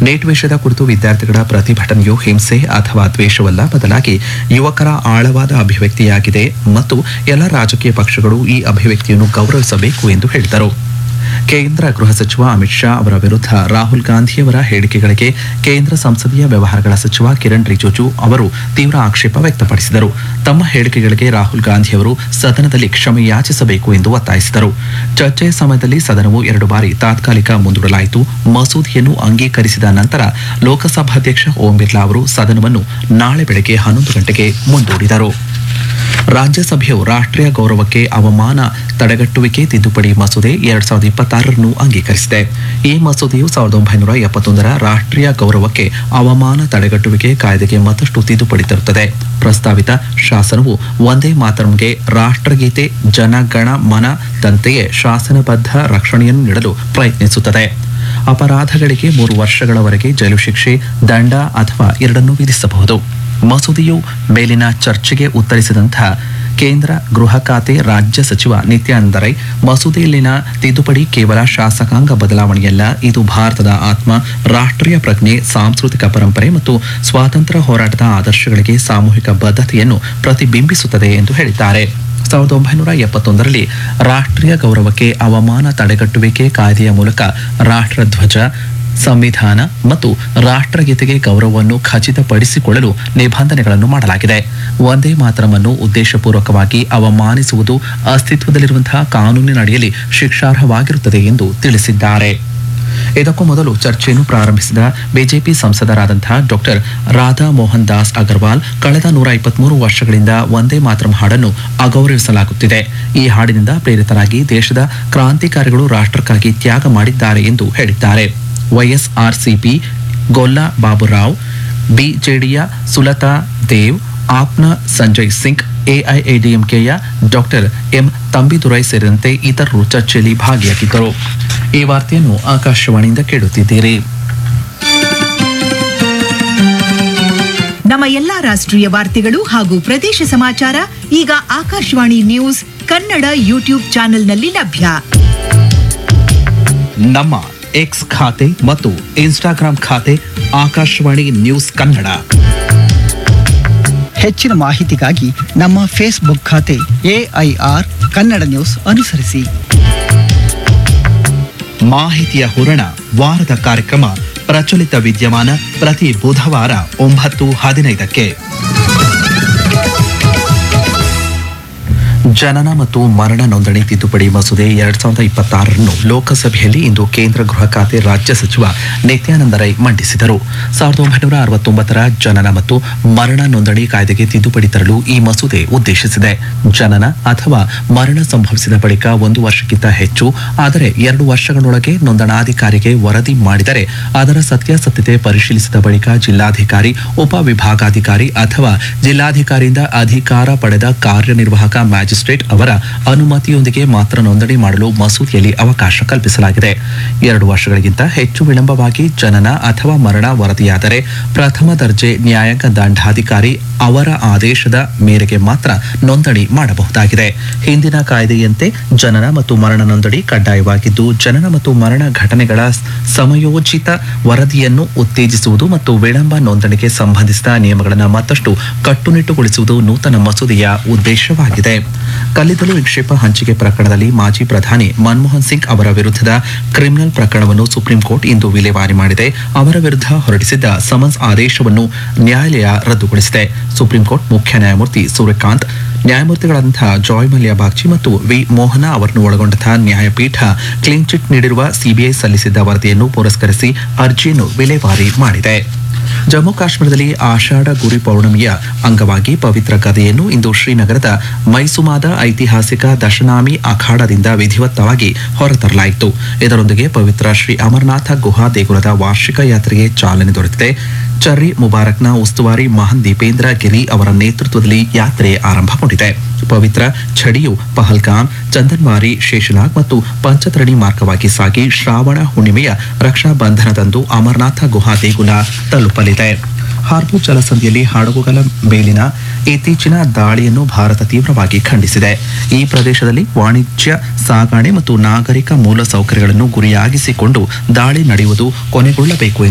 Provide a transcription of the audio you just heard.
Neat ವಿಷಯದ ಕುರಿತು ವಿದ್ಯಾರ್ಥಿಗಳ ಪ್ರತಿಭಟನೆಯು ಹಿಂಸೆ ಅಥವಾ ದ್ವೇಷವಲ್ಲ, ಬದಲಾಗಿ ಯುವಕರ ಆಳವಾದ ಅಭಿವ್ಯಕ್ತಿಯಾಗಿದೆ ಮತ್ತು ಎಲ್ಲ ರಾಜಕೀಯ ಪಕ್ಷಗಳು ಈ ಅಭಿವ್ಯಕ್ತಿಯನ್ನು ಗೌರವಿಸಬೇಕು ಎಂದು ಹೇಳಿದರು. ಕೇಂದ್ರ ಗೃಹ ಸಚಿವ ಅಮಿತ್ ಶಾ ಅವರ ವಿರುದ್ಧ ರಾಹುಲ್ ಗಾಂಧಿಯವರ ಹೇಳಿಕೆಗಳಿಗೆ ಕೇಂದ್ರ ಸಂಸದೀಯ ವ್ಯವಹಾರಗಳ ಸಚಿವ ಕಿರಣ್ ರಿಜಿಜು ಅವರು ತೀವ್ರ ಆಕ್ಷೇಪ ವ್ಯಕ್ತಪಡಿಸಿದರು. ತಮ್ಮ ಹೇಳಿಕೆಗಳಿಗೆ ರಾಹುಲ್ ಗಾಂಧಿಯವರು ಸದನದಲ್ಲಿ ಕ್ಷಮೆ ಯಾಚಿಸಬೇಕು ಎಂದು ಒತ್ತಾಯಿಸಿದರು. ಚರ್ಚೆಯ ಸಮಯದಲ್ಲಿ ಸದನವು 2 ಬಾರಿ ತಾತ್ಕಾಲಿಕ ಮುಂದೂಡಲಾಯಿತು. ಮಸೂದೆಯನ್ನು ಅಂಗೀಕರಿಸಿದ ನಂತರ ಲೋಕಸಭಾಧ್ಯಕ್ಷ ಓಂ ಬಿರ್ಲಾ ಅವರು ಸದನವನ್ನು ನಾಳೆ ಬೆಳಗ್ಗೆ 11 ಗಂಟೆಗೆ ಮುಂದೂಡಿದರು. ರಾಜ್ಯಸಭೆಯು ರಾಷ್ಟ್ರೀಯ ಗೌರವಕ್ಕೆ ಅವಮಾನ ತಡೆಗಟ್ಟುವಿಕೆ ತಿದ್ದುಪಡಿ ಮಸೂದೆ 2026 ಅಂಗೀಕರಿಸಿದೆ. ಈ ಮಸೂದೆಯು 1971ರ ರಾಷ್ಟ್ರೀಯ ಗೌರವಕ್ಕೆ ಅವಮಾನ ತಡೆಗಟ್ಟುವಿಕೆ ಕಾಯ್ದೆಗೆ ಮತ್ತಷ್ಟು ತಿದ್ದುಪಡಿ ತರುತ್ತದೆ. ಪ್ರಸ್ತಾವಿತ ಶಾಸನವು ವಂದೇ ಮಾತರಂಗೆ ರಾಷ್ಟ್ರಗೀತೆ ಜನಗಣ ಮನ ದಂತೆಯೇ ಶಾಸನಬದ್ಧ ರಕ್ಷಣೆಯನ್ನು ನೀಡಲು ಪ್ರಯತ್ನಿಸುತ್ತದೆ. ಅಪರಾಧಗಳಿಗೆ 3 ವರ್ಷಗಳವರೆಗೆ ಜೈಲು ಶಿಕ್ಷೆ, ದಂಡ ಅಥವಾ ಎರಡನ್ನೂ ವಿಧಿಸಬಹುದು. ಮಸೂದೆಯು ಮೇಲಿನ ಚರ್ಚೆಗೆ ಉತ್ತರಿಸಿದಂತಹ ಕೇಂದ್ರ ಗೃಹ ಖಾತೆ ರಾಜ್ಯ ಸಚಿವ ನಿತ್ಯಾನಂದ ರೈ, ಮಸೂದೆಯಲ್ಲಿನ ತಿದ್ದುಪಡಿ ಕೇವಲ ಶಾಸಕಾಂಗ ಬದಲಾವಣೆಯಲ್ಲ, ಇದು ಭಾರತದ ಆತ್ಮ, ರಾಷ್ಟ್ರೀಯ ಪ್ರಜ್ಞೆ, ಸಾಂಸ್ಕೃತಿಕ ಪರಂಪರೆ ಮತ್ತು ಸ್ವಾತಂತ್ರ್ಯ ಹೋರಾಟದ ಆದರ್ಶಗಳಿಗೆ ಸಾಮೂಹಿಕ ಬದ್ಧತೆಯನ್ನು ಪ್ರತಿಬಿಂಬಿಸುತ್ತದೆ ಎಂದು ಹೇಳಿದ್ದಾರೆ. 1971ರಲ್ಲಿ ರಾಷ್ಟ್ರೀಯ ಗೌರವಕ್ಕೆ ಅವಮಾನ ತಡೆಗಟ್ಟುವಿಕೆ ಕಾಯ್ದೆಯ ಮೂಲಕ ರಾಷ್ಟ್ರಧ್ವಜ, ಸಂವಿಧಾನ ಮತ್ತು ರಾಷ್ಟ್ರಗೀತೆಗೆ ಗೌರವವನ್ನು ಖಚಿತಪಡಿಸಿಕೊಳ್ಳಲು ನಿಬಂಧನೆಗಳನ್ನು ಮಾಡಲಾಗಿದೆ. ವಂದೇ ಮಾತರವನ್ನು ಉದ್ದೇಶಪೂರ್ವಕವಾಗಿ ಅವಮಾನಿಸುವುದು ಅಸ್ತಿತ್ವದಲ್ಲಿರುವಂತಹ ಕಾನೂನಿನ ಅಡಿಯಲ್ಲಿ ಶಿಕ್ಷಾರ್ಹವಾಗಿರುತ್ತದೆ ಎಂದು ತಿಳಿಸಿದ್ದಾರೆ. ಇದಕ್ಕೂ ಮೊದಲು ಚರ್ಚೆಯನ್ನು ಪ್ರಾರಂಭಿಸಿದ ಬಿಜೆಪಿ ಸಂಸದರಾದಂತಹ ಡಾಕ್ಟರ್ ರಾಧಾ ಮೋಹನ್ ದಾಸ್ ಅಗರ್ವಾಲ್, ಕಳೆದ 123 ವರ್ಷಗಳಿಂದ ವಂದೇ ಮಾತರಂ ಹಾಡನ್ನು ಅಗೌರವಿಸಲಾಗುತ್ತಿದೆ. ಈ ಹಾಡಿನಿಂದ ಪ್ರೇರಿತರಾಗಿ ದೇಶದ ಕ್ರಾಂತಿಕಾರಿಗಳು ರಾಷ್ಟ್ರಕ್ಕಾಗಿ ತ್ಯಾಗ ಮಾಡಿದ್ದಾರೆ ಎಂದು ಹೇಳಿದ್ದಾರೆ. YSRCP ಗೊಲ್ಲಾ Baburao, ಬಿಜೆಡಿಯ Sulatha Dev, ಆಪ್ನ Sanjay Singh, ಎಐಎಡಿಎಂಕೆಯ doctor M Thambidurai ಸೇರಿದಂತೆ ಇತರರು ಚರ್ಚೆಯಲ್ಲಿ ಭಾಗಿಯಾಗಿದ್ದರು. ಈ ವಾರ್ತೆಯನ್ನು ಆಕಾಶವಾಣಿಯಿಂದ ಕೇಳುತ್ತಿದ್ದೀರಿ. ನಮ್ಮ ಎಲ್ಲಾ ರಾಷ್ಟ್ರೀಯ ವಾರ್ತೆಗಳು ಹಾಗೂ ಪ್ರದೇಶ ಸಮಾಚಾರ ಈಗ ಆಕಾಶವಾಣಿ ನ್ಯೂಸ್ ಕನ್ನಡ ಯೂಟ್ಯೂಬ್ ಚಾನೆಲ್ನಲ್ಲಿ ಲಭ್ಯ. ನಮ್ಮ ಎಕ್ಸ್ ಖಾತೆ ಮತ್ತು ಇನ್ಸ್ಟಾಗ್ರಾಂ ಖಾತೆ ಆಕಾಶವಾಣಿ ನ್ಯೂಸ್ ಕನ್ನಡ. ಹೆಚ್ಚಿನ ಮಾಹಿತಿಗಾಗಿ ನಮ್ಮ ಫೇಸ್ಬುಕ್ ಖಾತೆ AIR ಕನ್ನಡ ನ್ಯೂಸ್ ಅನುಸರಿಸಿ. ಮಾಹಿತಿಯ ಹೂರಣ ವಾರದ ಕಾರ್ಯಕ್ರಮ ಪ್ರಚಲಿತ ವಿದ್ಯಮಾನ ಪ್ರತಿ ಬುಧವಾರ 9:15ಕ್ಕೆ. ಜನನ ಮತ್ತು ಮರಣ ನೋಂದಣಿ ತಿದ್ದುಪಡಿ ಮಸೂದೆ 2026 ಲೋಕಸಭೆಯಲ್ಲಿ ಇಂದು ಕೇಂದ್ರ ಗೃಹ ಖಾತೆ ರಾಜ್ಯ ಸಚಿವ ನಿತ್ಯಾನಂದ ರೈ ಮಂಡಿಸಿದರು. 1969ರ ಜನನ ಮತ್ತು ಮರಣ ನೋಂದಣಿ ಕಾಯ್ದೆಗೆ ತಿದ್ದುಪಡಿ ತರಲು ಈ ಮಸೂದೆ ಉದ್ದೇಶಿಸಿದೆ. ಜನನ ಅಥವಾ ಮರಣ ಸಂಭವಿಸಿದ ಬಳಿಕ 1 ವರ್ಷಕ್ಕಿಂತ ಹೆಚ್ಚು, ಆದರೆ 2 ವರ್ಷಗಳೊಳಗೆ ನೋಂದಣಾಧಿಕಾರಿಗೆ ವರದಿ ಮಾಡಿದರೆ ಅದರ ಸತ್ಯಾಸತ್ಯತೆ ಪರಿಶೀಲಿಸಿದ ಬಳಿಕ ಜಿಲ್ಲಾಧಿಕಾರಿ, ಉಪವಿಭಾಗಾಧಿಕಾರಿ ಅಥವಾ ಜಿಲ್ಲಾಧಿಕಾರಿಯಿಂದ ಅಧಿಕಾರ ಪಡೆದ ಕಾರ್ಯನಿರ್ವಾಹಕ ಮ್ಯಾಜಿಸ್ಟ್ರೇಟ್ ಅವರ ಅನುಮತಿಯೊಂದಿಗೆ ಮಾತ್ರ ನೋಂದಣಿ ಮಾಡಲು ಮಸೂದೆಯಲ್ಲಿ ಅವಕಾಶ ಕಲ್ಪಿಸಲಾಗಿದೆ. 2 ವರ್ಷಗಳಿಗಿಂತ ಹೆಚ್ಚು ವಿಳಂಬವಾಗಿ ಜನನ ಅಥವಾ ಮರಣ ವರದಿಯಾದರೆ ಪ್ರಥಮ ದರ್ಜೆ ನ್ಯಾಯಾಂಗ ದಂಡಾಧಿಕಾರಿ ಅವರ ಆದೇಶದ ಮೇರೆಗೆ ಮಾತ್ರ ನೋಂದಣಿ ಮಾಡಬಹುದಾಗಿದೆ. ಹಿಂದಿನ ಕಾಯ್ದೆಯಂತೆ ಜನನ ಮತ್ತು ಮರಣ ನೋಂದಣಿ ಕಡ್ಡಾಯವಾಗಿದ್ದು, ಜನನ ಮತ್ತು ಮರಣ ಘಟನೆಗಳ ಸಮಯೋಚಿತ ವರದಿಯನ್ನು ಉತ್ತೇಜಿಸುವುದು ಮತ್ತು ವಿಳಂಬ ನೋಂದಣಿಗೆ ಸಂಬಂಧಿಸಿದ ನಿಯಮಗಳನ್ನು ಮತ್ತಷ್ಟು ಕಟ್ಟುನಿಟ್ಟುಗೊಳಿಸುವುದು ನೂತನ ಮಸೂದೆಯ ಉದ್ದೇಶವಾಗಿದೆ. ಕಲ್ಲಿದ್ದಲು ನಿಕ್ಷೇಪ ಹಂಚಿಕೆ ಪ್ರಕರಣದಲ್ಲಿ ಮಾಜಿ ಪ್ರಧಾನಿ ಮನಮೋಹನ್ ಸಿಂಗ್ ಅವರ ವಿರುದ್ಧದ ಕ್ರಿಮಿನಲ್ ಪ್ರಕರಣವನ್ನು ಸುಪ್ರೀಂ ಕೋರ್ಟ್ ಇಂದು ವಿಲೇವಾರಿ ಮಾಡಿದೆ. ಅವರ ವಿರುದ್ಧ ಹೊರಡಿಸಿದ್ದ ಸಮನ್ಸ್ ಆದೇಶವನ್ನು ನ್ಯಾಯಾಲಯ ರದ್ದುಗೊಳಿಸಿದೆ. ಸುಪ್ರೀಂ ಕೋರ್ಟ್ ಮುಖ್ಯ ನ್ಯಾಯಮೂರ್ತಿ ಸೂರ್ಯಕಾಂತ್, ನ್ಯಾಯಮೂರ್ತಿಗಳಾದಂತಹ ಜಾಯ್ ಮಲ್ಯ ಬಾಗ್ಚಿ ಮತ್ತು ವಿ ಮೋಹನ ಅವರನ್ನು ಒಳಗೊಂಡಂತಹ ನ್ಯಾಯಪೀಠ ಕ್ಲೀನ್ ಚಿಟ್ ನೀಡಿರುವ ಸಿಬಿಐ ಸಲ್ಲಿಸಿದ್ದ ವರದಿಯನ್ನು ಪುರಸ್ಕರಿಸಿ ಅರ್ಜಿಯನ್ನು ವಿಲೇವಾರಿ ಮಾಡಿದೆ. ಜಮ್ಮು ಕಾಶ್ಮೀರದಲ್ಲಿ ಆಷಾಢ ಗುರಿ ಪೌರ್ಣಮಿಯ ಅಂಗವಾಗಿ ಪವಿತ್ರ ಗದೆಯನ್ನು ಇಂದು ಶ್ರೀನಗರದ ಮೈಸುಮಾದ ಐತಿಹಾಸಿಕ ದಶನಾಮಿ ಅಖಾಡದಿಂದ ವಿಧಿವತ್ತವಾಗಿ ಹೊರತರಲಾಯಿತು. ಇದರೊಂದಿಗೆ ಪವಿತ್ರ ಶ್ರೀ ಅಮರನಾಥ ಗುಹಾ ದೇಗುಲದ ವಾರ್ಷಿಕ ಯಾತ್ರೆಗೆ ಚಾಲನೆ ದೊರೆತಿದೆ. ಚರ್ರಿ ಮುಬಾರಕ್ನ ಉಸ್ತುವಾರಿ ಮಹನ್ ದೀಪೇಂದ್ರ ಗಿರಿ ಅವರ ನೇತೃತ್ವದಲ್ಲಿ ಯಾತ್ರೆ ಆರಂಭಗೊಂಡಿದೆ. ಪವಿತ್ರ ಛಡಿಯು ಪಹಲ್ಗಾಮ್, ಚಂದನ್ವಾರಿ, ಶೇಷನಾಗ್ ಮತ್ತು ಪಂಚತರಣಿ ಮಾರ್ಗವಾಗಿ ಸಾಗಿ ಶ್ರಾವಣ ಹುಣ್ಣಿಮೆಯ ರಕ್ಷಾ ಬಂಧನದಂದು ಅಮರನಾಥ ಗುಹಾ ದೇಗುಲ ತಲುಪಲಿದೆ. ಹಾರ್ಮುಜ್ ಜಲಸಂಧಿಯಲ್ಲಿ ಹಡಗುಗಳ ಮೇಲಿನ ಇತ್ತೀಚಿನ ದಾಳಿಯನ್ನು ಭಾರತ ತೀವ್ರವಾಗಿ ಖಂಡಿಸಿದೆ. ಈ ಪ್ರದೇಶದಲ್ಲಿ ವಾಣಿಜ್ಯ ಸಾಗಣೆ ಮತ್ತು ನಾಗರಿಕ ಮೂಲಸೌಕರ್ಯಗಳನ್ನು ಗುರಿಯಾಗಿಸಿಕೊಂಡು ದಾಳಿ ನಡೆಯುವುದು ಕೊನೆಗೊಳ್ಳಬೇಕು